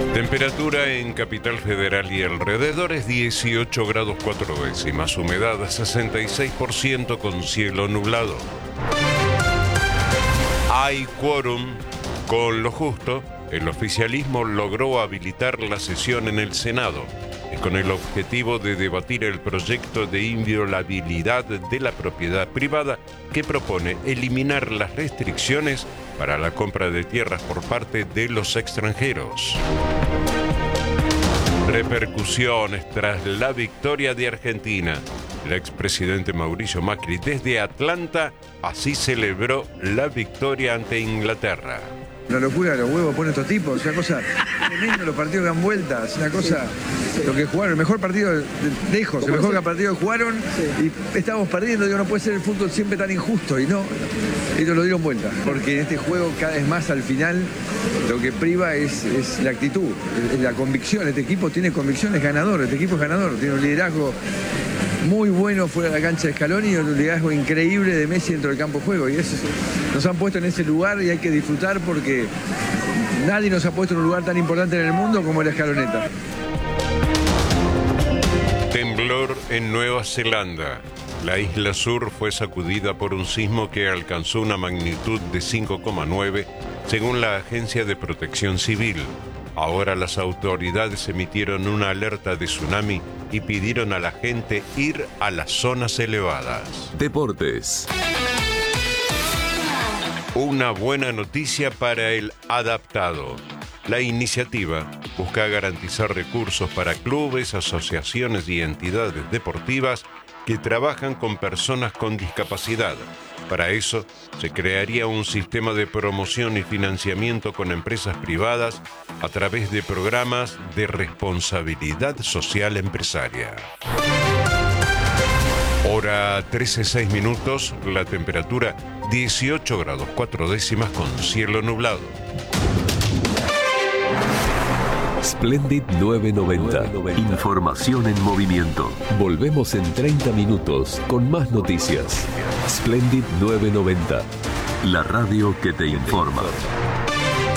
Temperatura en Capital Federal y alrededores 18 grados 4 décimas, humedad 66% con cielo nublado. Hay quórum. Con lo justo, el oficialismo logró habilitar la sesión en el Senado, con el objetivo de debatir el proyecto de inviolabilidad de la propiedad privada que propone eliminar las restricciones para la compra de tierras por parte de los extranjeros. Repercusiones tras la victoria de Argentina. El expresidente Mauricio Macri desde Atlanta así celebró la victoria ante Inglaterra. La locura de los huevos pone estos tipos, es una cosa tremenda, los partidos que dan vueltas, una cosa, lo que jugaron, el mejor partido de lejos, el mejor partido que jugaron, y estábamos perdiendo, digo, no puede ser el fútbol siempre tan injusto, y no, ellos lo dieron vuelta, porque en este juego cada vez más al final lo que priva es la actitud, es la convicción, este equipo tiene convicción, es ganador, este equipo es ganador, tiene un liderazgo muy bueno fuera de la cancha de Scaloni y un liderazgo increíble de Messi dentro del campo de juego. Y eso nos han puesto en ese lugar y hay que disfrutar porque nadie nos ha puesto en un lugar tan importante en el mundo como la Scaloneta. Temblor en Nueva Zelanda. La isla sur fue sacudida por un sismo que alcanzó una magnitud de 5,9 según la Agencia de Protección Civil. Ahora las autoridades emitieron una alerta de tsunami y pidieron a la gente ir a las zonas elevadas. Deportes. Una buena noticia para el adaptado. La iniciativa busca garantizar recursos para clubes, asociaciones y entidades deportivas que trabajan con personas con discapacidad. Para eso, se crearía un sistema de promoción y financiamiento con empresas privadas a través de programas de responsabilidad social empresaria. Hora 13:06 minutos, la temperatura 18 grados 4 décimas con cielo nublado. Splendid 990. Información en movimiento. Volvemos en 30 minutos con más noticias. Splendid 990. La radio que te informa.